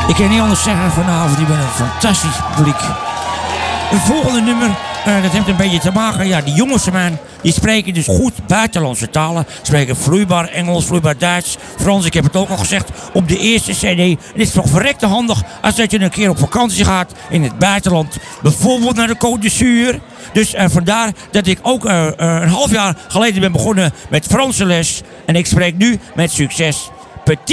Ik kan niet anders zeggen vanavond, die ben een fantastisch publiek. Het volgende nummer, dat heeft een beetje te maken. Ja, die jongens van mij, die spreken dus goed buitenlandse talen. Spreken vloeibaar Engels, vloeibaar Duits, Frans. Ik heb het ook al gezegd op de eerste cd. Het is toch verrekte handig als dat je een keer op vakantie gaat in het buitenland. Bijvoorbeeld naar de Côte d'Azur. Dus vandaar dat ik ook een half jaar geleden ben begonnen met Franse les. En ik spreek nu met succes Petit